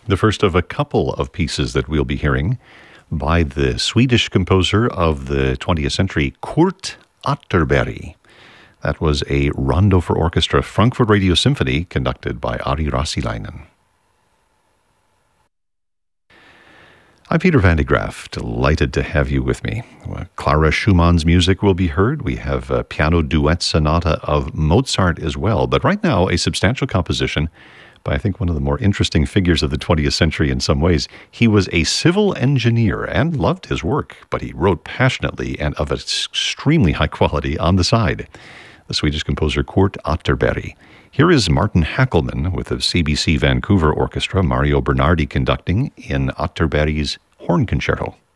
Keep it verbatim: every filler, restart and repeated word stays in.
The first of a couple of pieces that we'll be hearing by the Swedish composer of the twentieth century, Kurt Atterberg. That was a rondo for orchestra, Frankfurt Radio Symphony, conducted by Ari Rasilainen. I'm Peter Van de Graaff, delighted to have you with me. Clara Schumann's music will be heard. We have a piano duet sonata of Mozart as well. But right now, a substantial composition by, I think, one of the more interesting figures of the twentieth century in some ways. He was a civil engineer and loved his work, but he wrote passionately and of extremely high quality on the side. The Swedish composer Kurt Atterberg. Here is Martin Hackelman with the C B C Vancouver Orchestra, Mario Bernardi conducting in Atterberg's Horn Concerto.